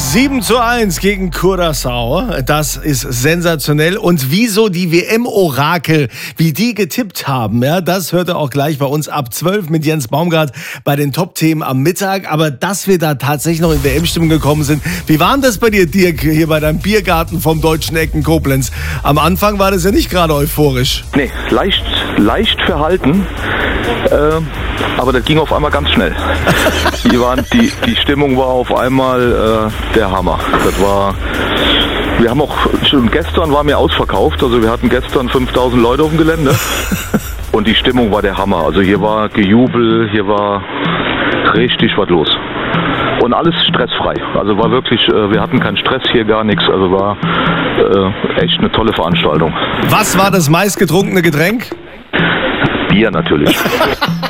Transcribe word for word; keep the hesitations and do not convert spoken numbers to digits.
sieben zu eins gegen Curaçao. Das ist sensationell. Und wieso die W M-Orakel, wie die getippt haben, ja, das hört ihr auch gleich bei uns ab zwölf mit Jens Baumgart bei den Top-Themen am Mittag. Aber dass wir da tatsächlich noch in W M-Stimmung gekommen sind. Wie war denn das bei dir, Dirk, hier bei deinem Biergarten vom Deutschen Ecken Koblenz? Am Anfang war das ja nicht gerade euphorisch. Nee, leicht, leicht verhalten. Äh, aber das ging auf einmal ganz schnell. Die, waren, die, die Stimmung war auf einmal äh, der Hammer. Das war, wir haben auch schon gestern war mir ausverkauft. Also wir hatten gestern fünftausend Leute auf dem Gelände und die Stimmung war der Hammer. Also hier war Gejubel, hier war richtig was los. Und alles stressfrei. Also war wirklich, äh, wir hatten keinen Stress hier, gar nichts. Also war äh, echt eine tolle Veranstaltung. Was war das meistgetrunkene Getränk? Bier natürlich.